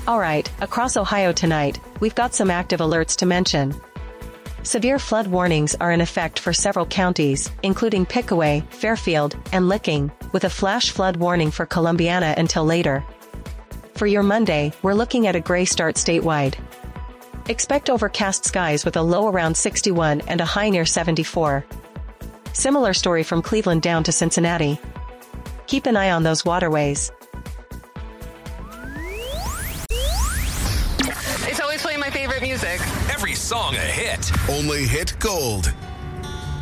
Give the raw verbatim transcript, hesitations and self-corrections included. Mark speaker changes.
Speaker 1: Alright, across Ohio tonight, we've got some active alerts to mention. Severe flood warnings are in effect for several counties, including Pickaway, Fairfield, and Licking, with a flash flood warning for Columbiana until later. For your Monday, we're looking at a gray start statewide. Expect overcast skies with a low around sixty-one and a high near seventy-four. Similar story from Cleveland down to Cincinnati. Keep an eye on those waterways.
Speaker 2: It's always playing my favorite music.
Speaker 3: Every song a hit.
Speaker 4: Only hit gold.